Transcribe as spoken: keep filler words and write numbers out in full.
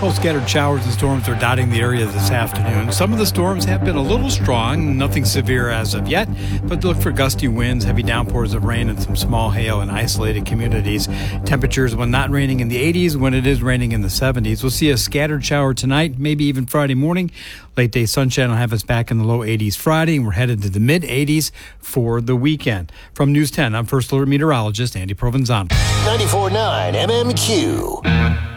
Well, scattered showers and storms are dotting the area this afternoon. Some of the storms have been a little strong, nothing severe as of yet, but look for gusty winds, heavy downpours of rain, and some small hail in isolated communities. Temperatures when not raining in the eighties, when it is raining in the seventies. We'll see a scattered shower tonight, maybe even Friday morning. Late day sunshine will have us back in the low eighties Friday, and we're headed to the mid eighties for the weekend. From News ten, I'm First Alert Meteorologist Andy Provenzano. ninety-four point nine M M Q.